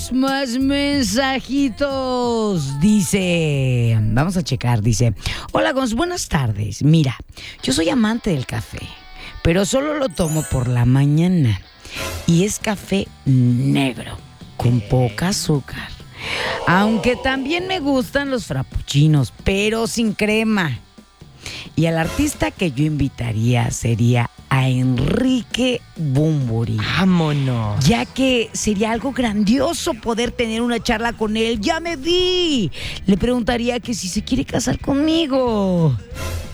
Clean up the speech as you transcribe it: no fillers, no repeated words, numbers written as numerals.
más mensajitos. Dice, vamos a checar, dice, hola Gonz, buenas tardes. Mira, yo soy amante del café, pero solo lo tomo por la mañana. Y es café negro, con poca azúcar. Aunque también me gustan los frappuccinos, pero sin crema. Y al artista que yo invitaría sería a Enrique Bunbury. ¡Vámonos! Ya que sería algo grandioso poder tener una charla con él. ¡Ya me vi! Le preguntaría que si se quiere casar conmigo.